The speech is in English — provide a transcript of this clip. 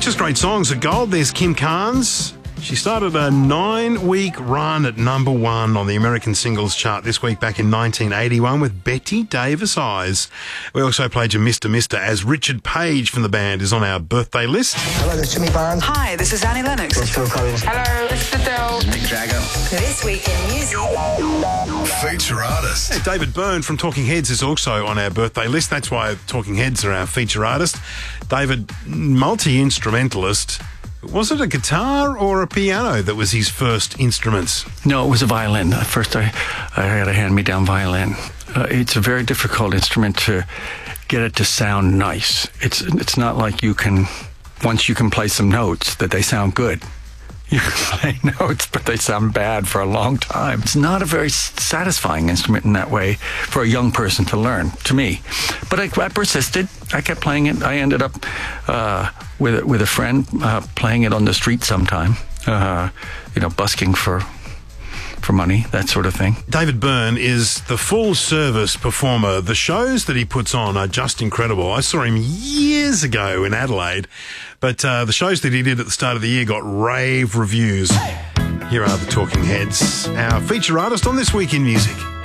Just great songs at Gold. There's Kim Carnes. She started a 9-week run at number one on the American singles chart this week back in 1981 with Betty Davis Eyes. We also played you Mr. Mister as Richard Page from the band is on our birthday list. Hello, this is Jimmy Barnes. Hi, this is Annie Lennox. This is Phil Collins. Hello, it's Adele. Mick Jagger. This week in music. Feature artist. Hey, David Byrne from Talking Heads is also on our birthday list. That's why Talking Heads are our feature artist. David, multi-instrumentalist. Was it a guitar or a piano that was his first instruments? No, it was a violin. At first I had a hand-me-down violin. It's a very difficult instrument to get it to sound nice. It's not like once you can play some notes, that they sound good. You can play notes, but they sound bad for a long time. It's not a very satisfying instrument in that way for a young person to learn, to me. But I persisted. I kept playing it. I ended up with a friend playing it on the street sometime, busking for money, that sort of thing. David Byrne is the full-service performer. The shows that he puts on are just incredible. I saw him years ago in Adelaide, but the shows that he did at the start of the year got rave reviews. Here are the Talking Heads, our feature artist on This Week in Music.